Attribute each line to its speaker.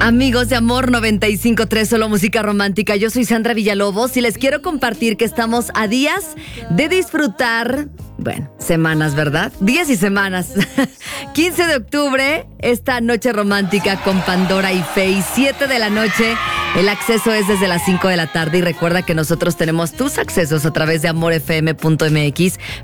Speaker 1: Amigos de Amor 95.3, solo música romántica. Yo soy Sandra Villalobos y les quiero compartir que estamos a días de disfrutar, semanas, ¿verdad? Días y semanas. 15 de octubre, esta noche romántica con Pandora y Faye, 7 de la noche. El acceso es desde las 5 de la tarde y recuerda que nosotros tenemos tus accesos a través de amorfm.mx.